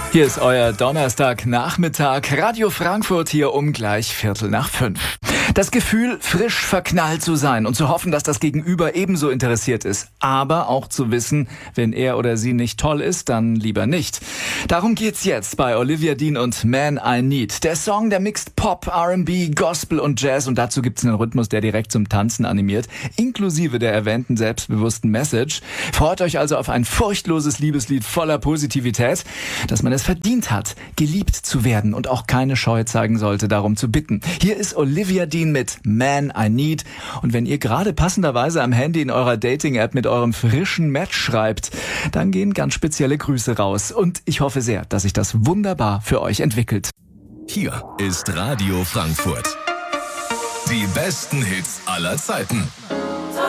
Hier ist euer Donnerstagnachmittag. Radio Frankfurt hier um gleich 4:45. Das Gefühl, frisch verknallt zu sein und zu hoffen, dass das Gegenüber ebenso interessiert ist. Aber auch zu wissen, wenn er oder sie nicht toll ist, dann lieber nicht. Darum geht's jetzt bei Olivia Dean und Man I Need. Der Song, der mixt Pop, R&B, Gospel und Jazz und dazu gibt's einen Rhythmus, der direkt zum Tanzen animiert, inklusive der erwähnten selbstbewussten Message. Freut euch also auf ein furchtloses Liebeslied voller Positivität, dass man es verdient hat, geliebt zu werden und auch keine Scheu zeigen sollte, darum zu bitten. Hier ist Olivia Dean mit Man I Need. Und wenn ihr gerade passenderweise am Handy in eurer Dating-App mit eurem frischen Match schreibt, dann gehen ganz spezielle Grüße raus. Und ich hoffe sehr, dass sich das wunderbar für euch entwickelt. Hier ist Radio Frankfurt. Die besten Hits aller Zeiten.